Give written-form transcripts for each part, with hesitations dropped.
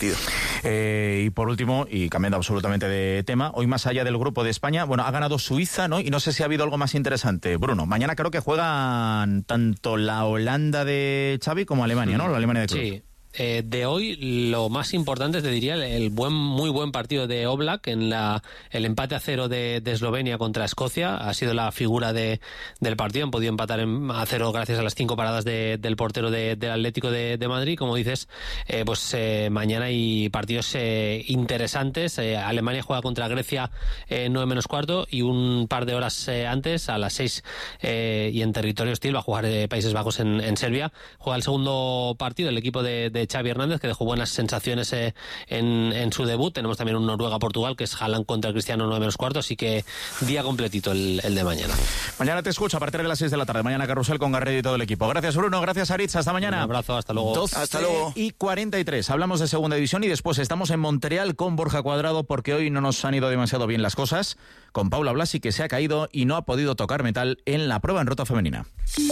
partido. Y por último, y cambiando absolutamente de tema, hoy más allá del grupo de España, bueno, ha ganado Suiza, ¿no? Y no sé si ha habido algo más interesante. Bruno, mañana creo que juegan tanto la Holanda de Xavi como Alemania, ¿no? La Alemania de Klopp. Sí. De hoy lo más importante, te diría, muy buen partido de Oblak en el empate a 0 de Eslovenia contra Escocia. Ha sido la figura del partido. Han podido empatar a 0 gracias a las 5 paradas del portero del Atlético de Madrid. Como dices, mañana hay partidos interesantes. Alemania juega contra Grecia 9 menos cuarto, y un par de horas antes, a las 6 y en territorio hostil, va a jugar Países Bajos en Serbia. Juega el segundo partido el equipo de Xavi Hernández, que dejó buenas sensaciones en su debut. Tenemos también un Noruega-Portugal, que es Haaland contra Cristiano 9 menos cuarto, así que día completito el de mañana. Mañana te escucho a partir de las 6 de la tarde. Mañana Carrusel con Garrido y todo el equipo. Gracias, Bruno. Gracias, Aritz. Hasta mañana. Un abrazo. Hasta luego. Hasta luego. 12:43. Hablamos de segunda división y después estamos en Montreal con Borja Cuadrado, porque hoy no nos han ido demasiado bien las cosas. Con Paula Blasi, que se ha caído y no ha podido tocar metal en la prueba en rota femenina.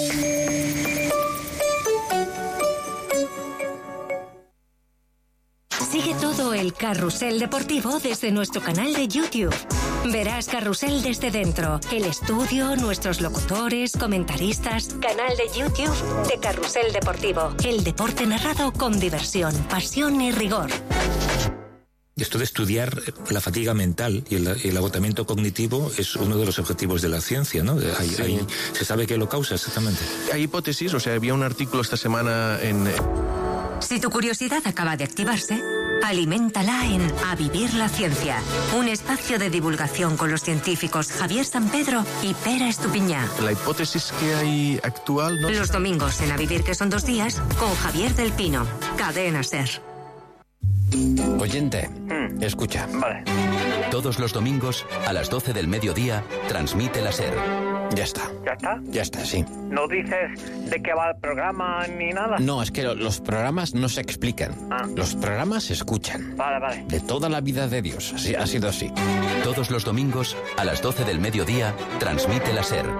Sigue todo el Carrusel Deportivo desde nuestro canal de YouTube. Verás Carrusel desde dentro, el estudio, nuestros locutores, comentaristas. Canal de YouTube de Carrusel Deportivo. El deporte narrado con diversión, pasión y rigor. Esto de estudiar la fatiga mental y el agotamiento cognitivo es uno de los objetivos de la ciencia, ¿no? ¿Se sabe qué lo causa exactamente? Hay hipótesis, había un artículo esta semana en... Si tu curiosidad acaba de activarse, aliméntala en A Vivir la Ciencia, un espacio de divulgación con los científicos Javier San Pedro y Pera Estupiñá. La hipótesis que hay actual... ¿no? Los domingos en A Vivir, que son 2 días, con Javier del Pino, Cadena SER. Oyente, escucha. Vale. Todos los domingos, a las 12 del mediodía, transmite la SER. Ya está. ¿Ya está? Ya está, sí. ¿No dices de qué va el programa ni nada? No, es que los programas no se explican. Los programas se escuchan. Vale. De toda la vida de Dios. Así, ha sido así. Todos los domingos, a las 12 del mediodía, transmite la SER.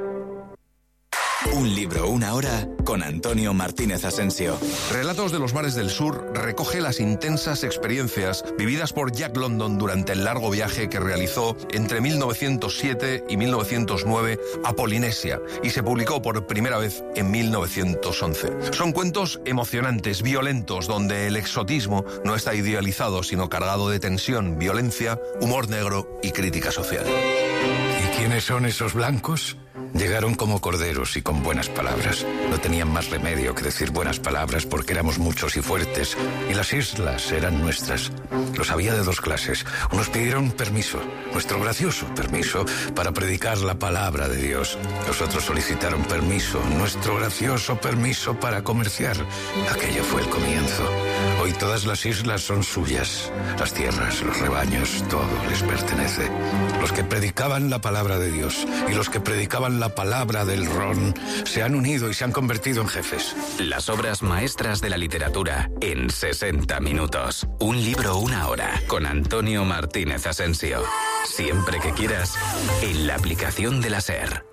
Un libro, una hora, con Antonio Martínez Asensio. Relatos de los mares del sur recoge las intensas experiencias vividas por Jack London durante el largo viaje que realizó entre 1907 y 1909 a Polinesia y se publicó por primera vez en 1911. Son cuentos emocionantes, violentos, donde el exotismo no está idealizado, sino cargado de tensión, violencia, humor negro y crítica social. ¿Y quiénes son esos blancos? Llegaron como corderos y con buenas palabras. No tenían más remedio que decir buenas palabras porque éramos muchos y fuertes, y las islas eran nuestras. Los había de 2 clases. Unos pidieron permiso, nuestro gracioso permiso, para predicar la palabra de Dios. Los otros solicitaron permiso, nuestro gracioso permiso, para comerciar. Aquello fue el comienzo. Hoy todas las islas son suyas. Las tierras, los rebaños, todo les pertenece. Los que predicaban la palabra de Dios y los que predicaban la palabra del ron se han unido y se han convertido en jefes. Las obras maestras de la literatura en 60 minutos. Un libro, una hora, con Antonio Martínez Asensio. Siempre que quieras, en la aplicación de la SER.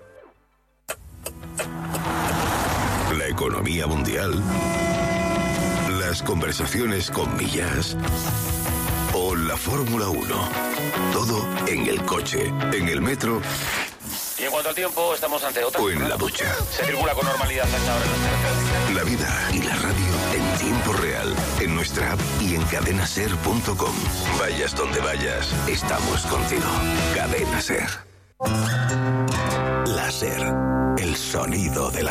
La economía mundial, las conversaciones con Millas o la Fórmula 1. Todo en el coche, en el metro. Y en cuanto al tiempo, estamos ante otra. O en la ducha. Se circula con normalidad hasta ahora en las carreteras. La vida y la radio en tiempo real, en nuestra app y en cadenaser.com. Vayas donde vayas, estamos contigo. Cadena SER. La SER, el sonido de la